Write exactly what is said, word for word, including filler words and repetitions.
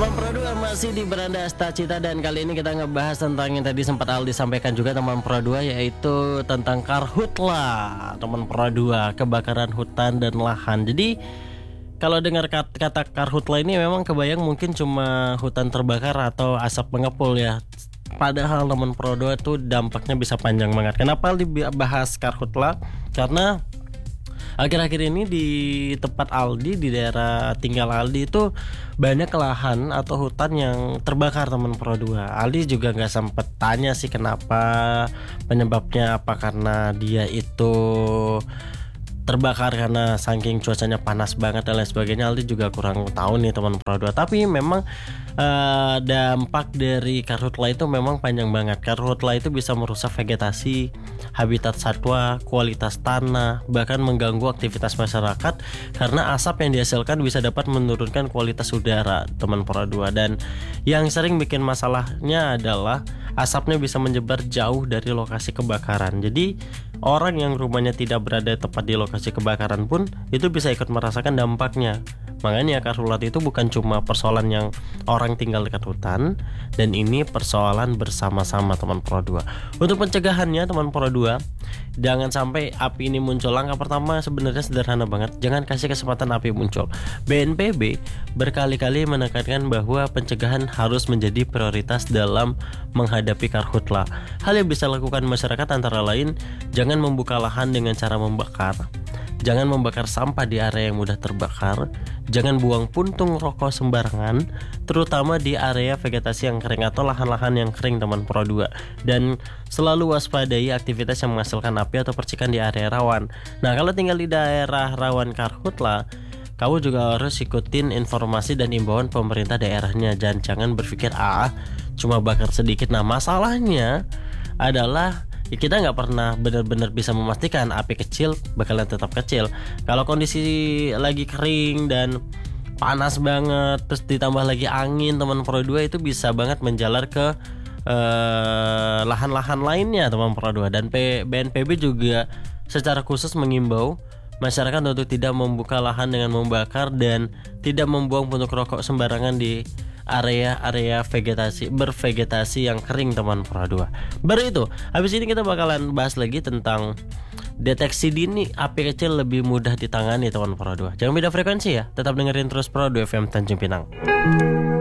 Teman Pro dua masih di Beranda Astacita, dan kali ini kita ngebahas tentang yang tadi sempat Aldi sampaikan juga teman Pro dua, yaitu tentang karhutla teman Pro dua, kebakaran hutan dan lahan. Jadi kalau dengar kata, kata karhutla ini memang kebayang mungkin cuma hutan terbakar atau asap mengepul ya. Padahal teman Pro dua tuh dampaknya bisa panjang banget. Kenapa dibahas karhutla? Karena akhir-akhir ini di tempat Aldi, di daerah tinggal Aldi itu banyak lahan atau hutan yang terbakar teman Pro dua. Aldi juga nggak sempet tanya sih kenapa, penyebabnya apa, karena dia itu terbakar karena saking cuacanya panas banget dan lain sebagainya. Aldi juga kurang tahu nih teman Pro dua. Tapi memang uh, dampak dari karhutla itu memang panjang banget. Karhutla itu bisa merusak vegetasi, habitat satwa, kualitas tanah, bahkan mengganggu aktivitas masyarakat karena asap yang dihasilkan bisa dapat menurunkan kualitas udara teman Pro dua. Dan yang sering bikin masalahnya adalah asapnya bisa menyebar jauh dari lokasi kebakaran. Jadi orang yang rumahnya tidak berada tepat di lokasi kebakaran pun itu bisa ikut merasakan dampaknya. Makanya karhutla itu bukan cuma persoalan yang orang tinggal dekat hutan, dan ini persoalan bersama-sama teman Pro dua. Untuk pencegahannya teman Pro dua, jangan sampai api ini muncul. Langkah pertama sebenarnya sederhana banget, jangan kasih kesempatan api muncul. B N P B berkali-kali menekankan bahwa pencegahan harus menjadi prioritas dalam menghadapi karhutla. Hal yang bisa dilakukan masyarakat antara lain, jangan membuka lahan dengan cara membakar, jangan membakar sampah di area yang mudah terbakar, jangan buang puntung rokok sembarangan, terutama di area vegetasi yang kering atau lahan-lahan yang kering teman Pro dua. Dan selalu waspadai aktivitas yang menghasilkan api atau percikan di area rawan. Nah, kalau tinggal di daerah rawan karhutla, kamu juga harus ikutin informasi dan imbauan pemerintah daerahnya, dan jangan berpikir ah cuma bakar sedikit. Nah, masalahnya adalah kita nggak pernah benar-benar bisa memastikan api kecil bakalan tetap kecil. Kalau kondisi lagi kering dan panas banget, terus ditambah lagi angin teman Pro dua, itu bisa banget menjalar ke eh, lahan-lahan lainnya teman Pro dua. Dan B N P B juga secara khusus mengimbau masyarakat untuk tidak membuka lahan dengan membakar dan tidak membuang puntung rokok sembarangan di area-area vegetasi bervegetasi yang kering teman Pro dua. Baru itu, habis ini kita bakalan bahas lagi tentang deteksi dini api kecil lebih mudah ditangani teman Pro dua. Jangan beda frekuensi ya, tetap dengerin terus Pro dua F M Tanjung Pinang.